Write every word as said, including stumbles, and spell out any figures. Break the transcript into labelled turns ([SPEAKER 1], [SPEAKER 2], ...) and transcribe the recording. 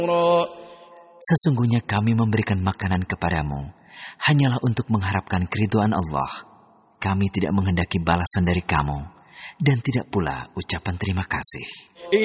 [SPEAKER 1] Sesungguhnya kami memberikan makanan kepadamu hanyalah untuk mengharapkan keridhaan Allah. Kami tidak menghendaki balasan dari kamu dan tidak pula ucapan terima kasih.